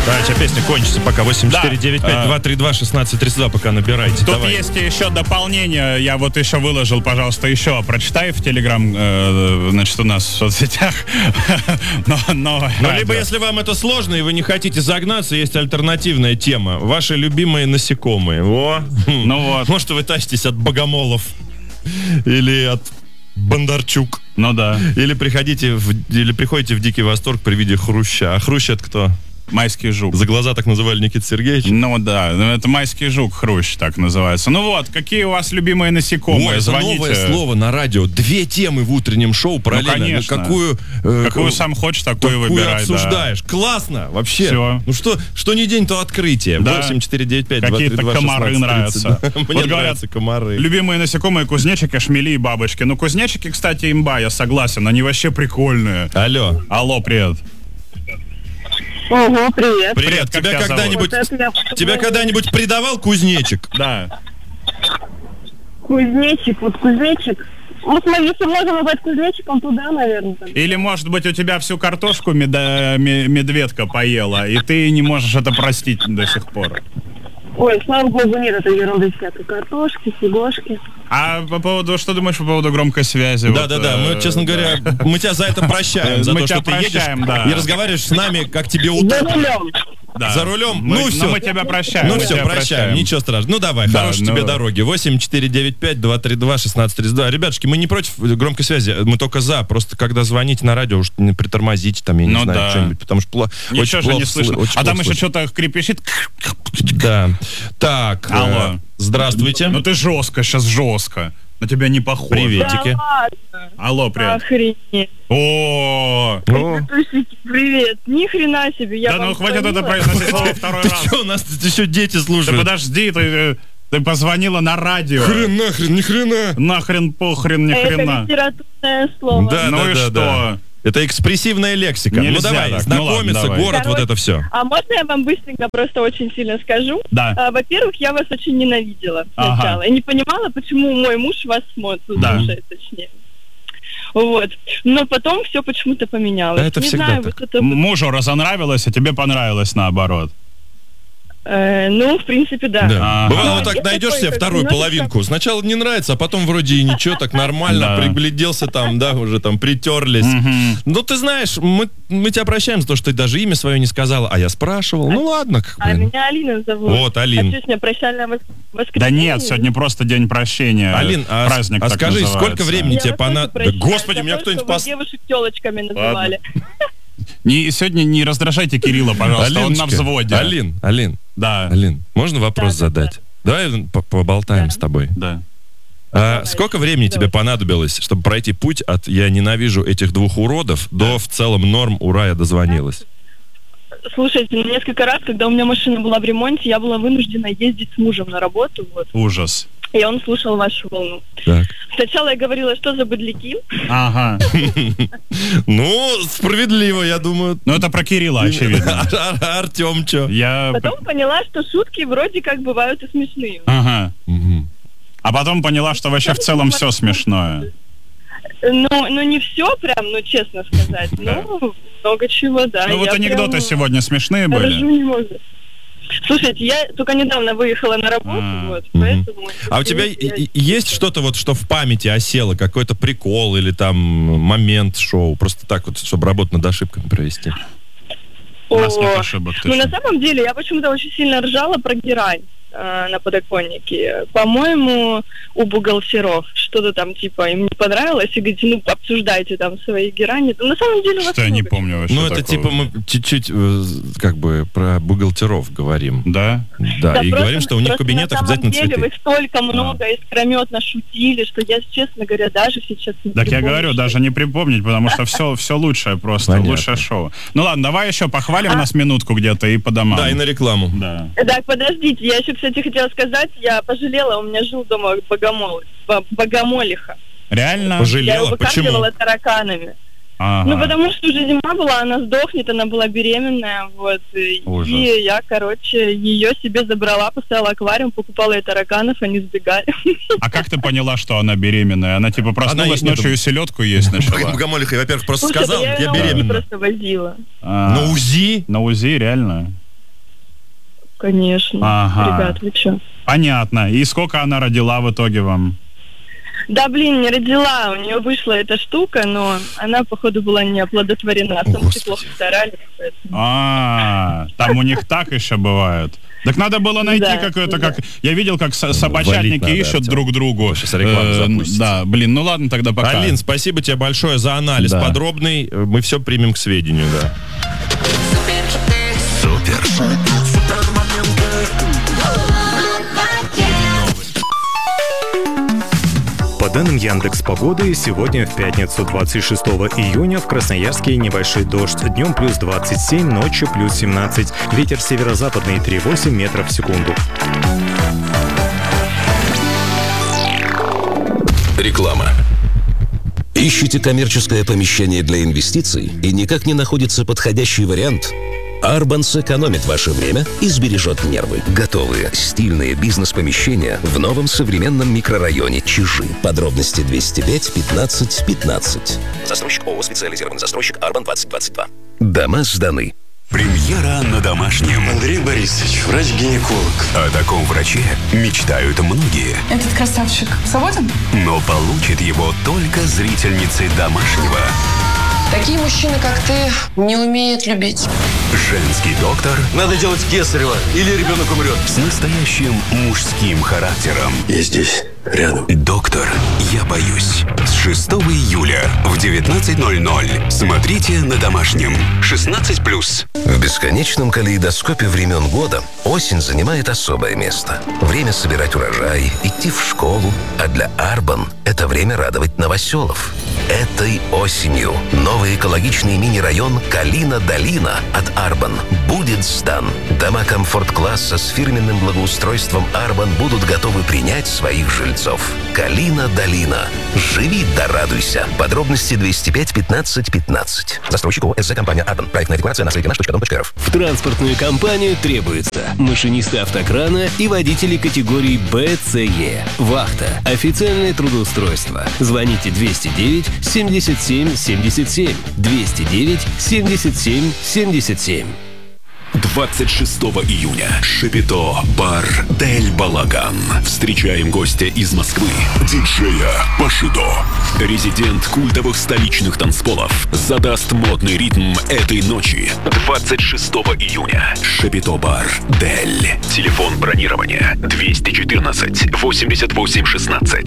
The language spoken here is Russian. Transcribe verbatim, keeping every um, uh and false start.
Да, сейчас песня кончится пока. восемь четыре девять пять два три два шестнадцать тридцать два пока набирайте. Тут Давай. есть еще дополнение. Я вот еще выложил, пожалуйста, еще. Прочитай в Телеграм, э, значит, у нас в соцсетях. но, но, Ну, либо если вам это сложно и вы не хотите загнаться, есть альтернативная тема. Ваши любимые насекомые. О. Ну вот. Может, вы тащитесь от богомолов или от Бондарчук. Ну да. Или приходите в, или приходите в дикий восторг при виде хруща. А хрущ это кто? Майский жук. За глаза так называли Никита Сергеевич. Ну да, это майский жук, хрущ так называется. Ну вот, какие у вас любимые насекомые? Ой, это Звоните. новое слово на радио. Две темы в утреннем шоу параллельно. Ну, конечно. Какую, э, Какую сам хочешь, такую, такую выбирай. обсуждаешь. Да. Классно, вообще. Все. Ну что, что ни день, то открытие. Да. восемь четыре девять пять два три Какие-то два комары нравятся. Мне Вот говорят, нравятся комары. Любимые насекомые — кузнечики, шмели и бабочки. Ну, кузнечики, кстати, имба, я согласен. Они вообще прикольные. Алло. Алло, привет. Ого, привет. Привет, Привет, как тебя тебя когда-нибудь зовут? Вот это я- тебя когда-нибудь предавал кузнечик? Да. Кузнечик, вот кузнечик. Вот мы, если можно назвать кузнечиком, туда, наверное. Или, может быть, у тебя всю картошку меда- ме- медведка поела, и ты не можешь это простить до сих пор. Ой, слава богу, нет этой ерунды всякой. Картошки, фигошки. А по поводу, что думаешь по поводу громкой связи? Да, Вот, да, да. Мы, э, честно говоря, мы тебя за это прощаем. За Мы то, тебя что ты едешь прощаем, да. и разговариваешь с нами, как тебе За удобно. рулем. Да. За рулем? Мы- Ну, всё. Но мы тебя прощаем. Ну мы все, тебя прощаем, ничего страшного. Ну давай, Да, хорошей ну- тебе дороги. восемь четыре девять пять два три два шестнадцать тридцать два. Ребятушки, мы не против громкой связи, мы только за. Просто когда звоните на радио, уж не притормозите там, я не Ну знаю, да. что-нибудь, потому что пло- Ничего очень же плохо не слышно. сл- очень А там плохо еще слышно. что-то крепещит. Да. Так, Алло. э, здравствуйте. Ну ты жестко, сейчас жестко. На тебя не похоже. Приветики. Да ладно. Алло, привет. Охренеть. О, О, Слушайте, привет. Ни хрена себе. Я да вам ну хватит это звонила. произносить слово второй ты раз. что, у нас тут еще дети Ты слушают. подожди, ты, э, ты позвонила на радио. Хрен нахрен, ни хрена. Нахрен, похрен, ни Это хрена. литературное слово. Да, Ну да, и да, что? да. Это экспрессивная лексика. Нельзя ну давай, так. Ну ладно, знакомиться, давай. город, вот Короче, это все. А можно я вам быстренько просто очень сильно скажу? Да. А, во-первых, я вас очень ненавидела Ага. сначала. И не понимала, почему мой муж вас смотрит, Да. слушает, точнее. Вот. Но потом все почему-то поменялось. Да, это не всегда знаю, так. вот это... Мужу разонравилось, а тебе понравилось наоборот. э, ну, в принципе, да. Да. Ага. Бывало, Ну, вот так есть найдешь такое, себе как вторую немножечко- половинку. Сначала не нравится, а потом вроде и ничего, так нормально, Да. пригляделся там, да, уже там притерлись. Мгм. Ну, ты знаешь, мы, мы тебя прощаем за то, что ты даже имя свое не сказала, а я спрашивал. Ну, ладно, как А бы. меня Алина зовут. Вот, Алин. А что, сегодня прощальное вос- Да воскресенье? нет, сегодня просто день прощения. Алин, а, праздник а так скажи, называется. сколько времени Я тебе вас тоже понадобилось? прощаю Господи, за меня то, кто-нибудь что вы пос... девушек телочками называли. Не, сегодня не раздражайте Кирилла, пожалуйста, он на Алиночка, взводе. Алин, Алин, Да. Алин, можно вопрос Да, да, задать? Давай по- поболтаем Да. с тобой. Да. А Давай. сколько времени тебе Давай. понадобилось, чтобы пройти путь от «я ненавижу этих двух уродов» до в целом норм «ура, я дозвонилась»? Слушайте, ну, несколько раз, когда у меня машина была в ремонте, я была вынуждена ездить с мужем на работу, вот, Ужас. и он слушал вашу волну. Так. Сначала я говорила, что за быдляки, Ага. Ну, справедливо, я думаю. Ну это про Кирилла, очевидно. А Артем чё? Я... потом поняла, что шутки вроде как бывают и смешные. Ага. Мгм. А потом поняла, что вообще в целом все смешное. Ну, ну не все прям, ну честно сказать, ну много чего, да. Ну вот я анекдоты прям сегодня смешные ржу были. не могу. Слушайте, я только недавно выехала на работу, А. вот, Мгм. поэтому... А у тебя я- и- и- есть что-то вот, что в памяти осело, какой-то прикол или там момент шоу, просто так вот, чтобы работу над ошибками провести? У нас нет О, ошибок. ты Ну, что? на самом деле, я почему-то очень сильно ржала про герань э, на подоконнике. По-моему, у бухгалтеров что-то там, типа, им не понравилось, и говорите, ну, обсуждайте там свои герани. Да, на самом деле, у вас Что я не много помню вообще Ну, это такого. типа мы чуть-чуть э, как бы про бухгалтеров говорим. Да? Да, Да и просто- говорим, что у них в просто кабинетах на самом обязательно деле цветы. вы столько много искрометно шутили, что я, честно говоря, даже сейчас не Так я припомню, говорю, что- даже не припомнить, потому что все, все лучшее просто, Понятно. лучшее шоу. Ну ладно, давай еще похвалим А? нас минутку где-то и по домам. Да, и на рекламу. Да. Так, подождите, я еще, кстати, хотела сказать, я пожалела, у меня жил дома богомол, бо- богомолиха. Реально? Я Пожалела, его почему? выкармливала тараканами. Ага. Ну, потому что уже зима была, она сдохнет, она была беременная, вот. И Ужас. и я, короче, ее себе забрала, поставила аквариум, покупала ей тараканов, они сбегали. А как ты поняла, что она беременная? Она типа проснулась Она- ночью и селедку есть начала. Богомолиха, во-первых, просто Слушай, сказал, да я я её на УЗИ беременна. просто возила. А, На УЗИ? На УЗИ, реально? конечно. Ага. Ребят, вы чё? Понятно. И сколько она родила в итоге вам? Да, блин, не родила. У нее вышла эта штука, но она, походу, была не оплодотворена. Самцы плохо старались. Поэтому... А, там у них так еще бывает. Так надо было найти Да, какое-то, да. как... Я видел, как со- собачатники надо, ищут Артём. друг другу. Сейчас рекламу Э, запустите. Да, блин, ну ладно, тогда пока. Алин, спасибо тебе большое за анализ Да. подробный. Мы все примем к сведению, да. Супер. По данным Яндекс.Погоды, сегодня в пятницу двадцать шестого июня в Красноярске небольшой дождь. Днем плюс двадцать семь, ночью плюс семнадцать. Ветер северо-западный три целых восемь десятых метров в секунду. Реклама. Ищете коммерческое помещение для инвестиций и никак не находится подходящий вариант? Арбан сэкономит ваше время и сбережет нервы. Готовые стильные бизнес-помещения в новом современном микрорайоне Чижи. Подробности двести пять пятнадцать пятнадцать. Застройщик ООО «Специализированный застройщик Арбан двадцать двадцать два». Дома сданы. Премьера на домашнем. Андрей Борисович, врач-гинеколог. О таком враче мечтают многие, Этот красавчик свободен? но получит его только зрительницы домашнего. Такие мужчины, как ты, не умеют любить. Женский доктор Надо делать кесарево, или ребенок умрет. с настоящим мужским характером. Я здесь, рядом. Доктор, я боюсь. С шестого июля в девятнадцать ноль ноль. Смотрите на домашнем. шестнадцать плюс. В бесконечном калейдоскопе времен года осень занимает особое место. Время собирать урожай, идти в школу. А для Арбан это время радовать новоселов. Этой осенью новый экологичный мини-район Калина-Долина от Арбан будет сдан. Дома комфорт-класса с фирменным благоустройством Арбан будут готовы принять своих жильцов. Калина-Долина. Живи да радуйся. Подробности двести пять пятнадцать пятнадцать. Застройщик ООО «СЗ компания Арбан». Проектная декларация на сайте наш точка дом точка эр эф. В транспортную компанию требуется машинисты автокрана и водители категорий Б, С, Е. Вахта. Официальное трудоустройство. Звоните двести девять семьдесят семь семьдесят семь. двести девять семьдесят семь семьдесят семь. двадцать шестого июня. Шапито бар Дель Балаган. Встречаем гостя из Москвы, диджея Пашидо. Резидент культовых столичных танцполов задаст модный ритм этой ночи. двадцать шестого июня. Шапито бар Дель. Телефон бронирования двести четырнадцать восемьдесят восемь шестнадцать.